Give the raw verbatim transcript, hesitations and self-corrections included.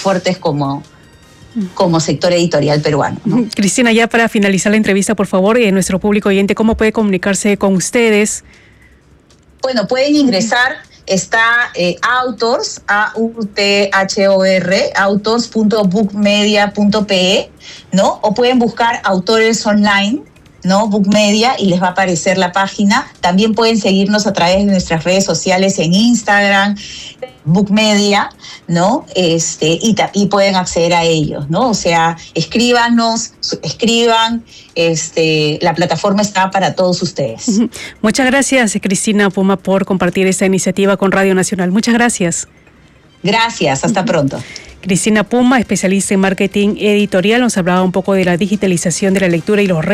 fuertes como, como sector editorial peruano, ¿no? Cristina, ya para finalizar la entrevista, por favor, eh, nuestro público oyente, ¿cómo puede comunicarse con ustedes? Bueno, pueden ingresar, está eh, Autors, A U T H O R, autors punto bookmedia punto pe, ¿no? O pueden buscar Autores Online, ¿no? Bookmedia, y les va a aparecer la página. También pueden seguirnos a través de nuestras redes sociales en Instagram, Bookmedia, ¿no? Este, y, y pueden acceder a ellos, ¿no? O sea, escríbanos, escriban, este, la plataforma está para todos ustedes. Uh-huh. Muchas gracias, Cristina Puma, por compartir esta iniciativa con Radio Nacional. Muchas gracias. Gracias, hasta uh-huh. pronto. Cristina Puma, especialista en marketing editorial, nos hablaba un poco de la digitalización de la lectura y los retos